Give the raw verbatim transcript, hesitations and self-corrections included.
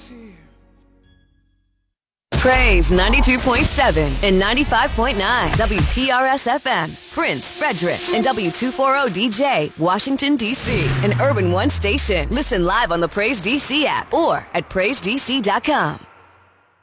Praise ninety-two point seven and ninety-five point nine W P R S F M, Prince, Frederick, and W two forty D J, Washington, D C, an Urban One station. Listen live on the Praise D C app or at praise d c dot com.